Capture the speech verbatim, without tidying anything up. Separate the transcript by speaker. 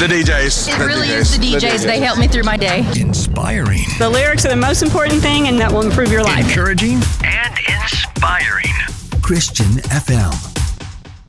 Speaker 1: The D Js.
Speaker 2: It
Speaker 1: the
Speaker 2: really
Speaker 1: D Js.
Speaker 2: is the D Js.
Speaker 1: The D Js.
Speaker 2: They help me through my day.
Speaker 3: Inspiring.
Speaker 4: The lyrics are the most important thing, and that will improve your life.
Speaker 3: Encouraging.
Speaker 5: And inspiring.
Speaker 3: Christian F M.